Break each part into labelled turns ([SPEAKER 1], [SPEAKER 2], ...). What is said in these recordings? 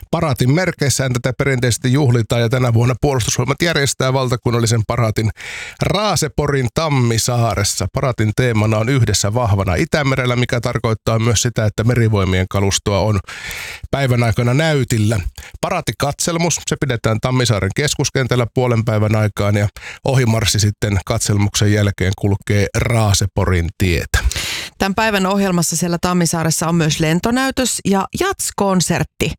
[SPEAKER 1] Paraatin merkeissään tätä perinteisesti juhlitaan ja tänä vuonna Puolustusvoimat järjestää valtakunnallisen paraatin Raaseporin Tammisaaressa. Paraatin teemana on yhdessä vahvana Itämerellä, mikä tarkoittaa myös sitä, että merivoimien kalustoa on päivän aikana näytillä. Paraatikatselmus, se pidetään Tammisaaren keskuskentällä puolen päivän aikaan ja ohimarssi sitten katselmuksen jälkeen kulkee Raaseporin tietä.
[SPEAKER 2] Tämän päivän ohjelmassa siellä Tammisaaressa on myös lentonäytös ja jazzkonsertti.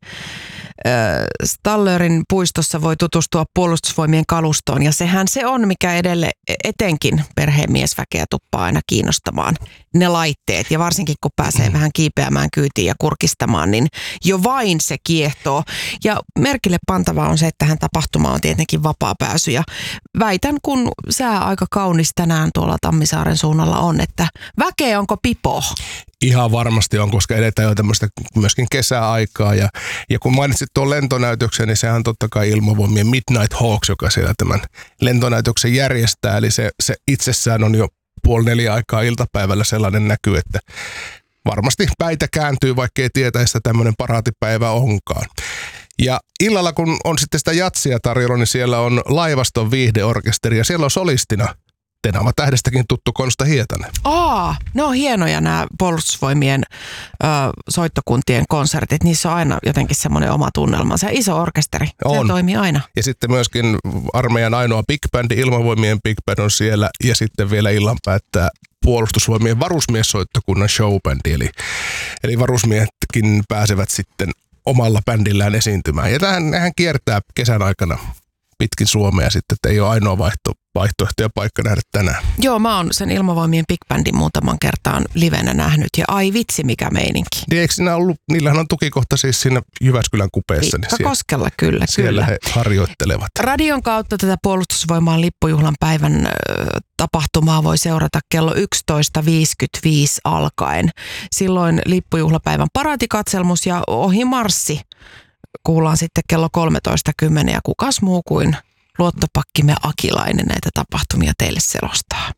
[SPEAKER 2] Stallerin puistossa voi tutustua Puolustusvoimien kalustoon ja sehän se on, mikä etenkin perheen miesväkeä tuppaa aina kiinnostamaan. Ne laitteet ja varsinkin kun pääsee vähän kiipeämään kyytiin ja kurkistamaan, niin jo vain se kiehtoo. Ja merkille pantavaa on se, että tähän tapahtumaan on tietenkin vapaa pääsy ja väitän, kun sää aika kaunis tänään tuolla Tammisaaren suunnalla on, että väkeä onko pipo?
[SPEAKER 1] Ihan varmasti on, koska edetään jo tämmöistä myöskin kesäaikaa. Ja kun mainitsit tuon lentonäytöksen, niin sehän on totta kai Ilmavoimien Midnight Hawks, joka siellä tämän lentonäytöksen järjestää. Eli se itsessään on jo 3:30 aikaa iltapäivällä sellainen näky, että varmasti päitä kääntyy, vaikka ei tietäisi, että tämmöinen paraatipäivä onkaan. Ja illalla, kun on sitten sitä jatsia tarjolla, niin siellä on Laivaston viihdeorkesteri ja siellä on solistina Tenava-tähdestäkin tuttu Konsta Hietanen.
[SPEAKER 2] Ne on hienoja nämä Puolustusvoimien soittokuntien konsertit. Niissä on aina jotenkin semmoinen oma tunnelma. Se iso orkesteri, se toimii aina.
[SPEAKER 1] Ja sitten myöskin armeijan ainoa big bandi, Ilmavoimien big band on siellä. Ja sitten vielä illan päättää Puolustusvoimien varusmiessoittokunnan showbändi. Eli varusmiehetkin pääsevät sitten omalla bändillään esiintymään. Ja tämähän kiertää kesän aikana pitkin Suomea sitten, että ei ole ainoa vaihtoehto ja paikka nähdä tänään.
[SPEAKER 2] Joo, mä oon sen Ilmavoimien big bandin muutaman kertaan livenä nähnyt ja ai vitsi mikä meininki.
[SPEAKER 1] Niin eikö siinä ollut, niillähän on tukikohta siis siinä Jyväskylän kupeessa.
[SPEAKER 2] Koskella, kyllä.
[SPEAKER 1] Siellä he harjoittelevat.
[SPEAKER 2] Radion kautta tätä Puolustusvoimaan lippujuhlan päivän tapahtumaa voi seurata kello 11.55 alkaen. Silloin lippujuhlapäivän paraatikatselmus ja ohimarssi kuullaan sitten kello 13.10 ja kukas muu kuin luottopakkimme Akilainen näitä tapahtumia teille selostaa.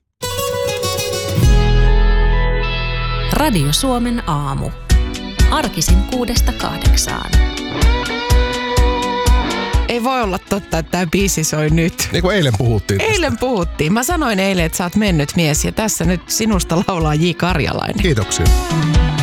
[SPEAKER 3] Radio Suomen aamu. Arkisin 6-8.
[SPEAKER 2] Ei voi olla totta, että tämä biisi soi nyt.
[SPEAKER 1] Niin kuin eilen puhuttiin.
[SPEAKER 2] Eilen puhuttiin. Mä sanoin eilen, että sä oot mennyt mies ja tässä nyt sinusta laulaa J. Karjalainen.
[SPEAKER 1] Kiitoksia.